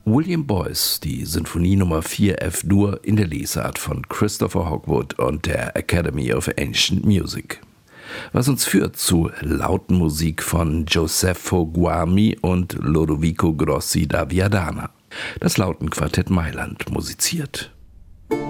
William Boyce, die Sinfonie Nummer 4 F-Dur in der Lesart von Christopher Hogwood und der Academy of Ancient Music. Was uns führt zu lauten Musik von Joseph Guarmi und Lodovico Grossi da Viadana. Das Lautenquartett Mailand musiziert.